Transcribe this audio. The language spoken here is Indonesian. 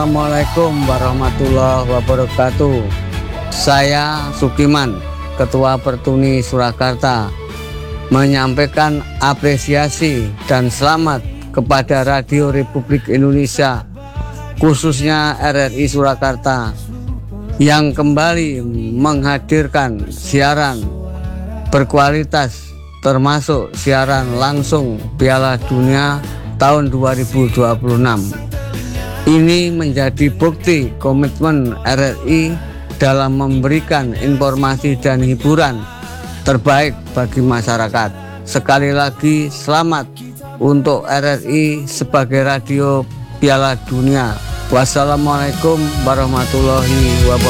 Assalamualaikum warahmatullahi wabarakatuh. Saya Sukiman, Ketua Pertuni Surakarta, menyampaikan apresiasi dan selamat kepada Radio Republik Indonesia, khususnya RRI Surakarta, yang kembali menghadirkan siaran berkualitas, termasuk siaran langsung Piala Dunia tahun 2026. Ini menjadi bukti komitmen RRI dalam memberikan informasi dan hiburan terbaik bagi masyarakat. Sekali lagi selamat untuk RRI sebagai radio Piala Dunia. Wassalamualaikum warahmatullahi wabarakatuh.